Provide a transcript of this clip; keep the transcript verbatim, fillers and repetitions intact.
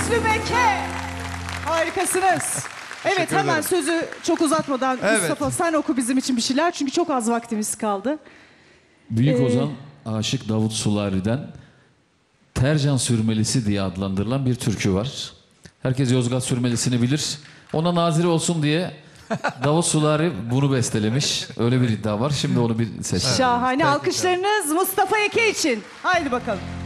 Müslüm Eke. Harikasınız. Evet, hemen ederim. sözü çok uzatmadan Evet. Mustafa sen oku bizim için bir şeyler. Çünkü çok az vaktimiz kaldı. Büyük Ee, Ozan Aşık Davut Sulari'den Tercan Sürmelisi diye adlandırılan bir türkü var. Herkes Yozgat Sürmelisi'ni bilir. Ona nazire olsun diye Davut Sulari bunu bestelemiş. Öyle bir iddia var. Şimdi onu bir seçelim. Şahane. Alkışlarınız Mustafa Eke için. Haydi bakalım.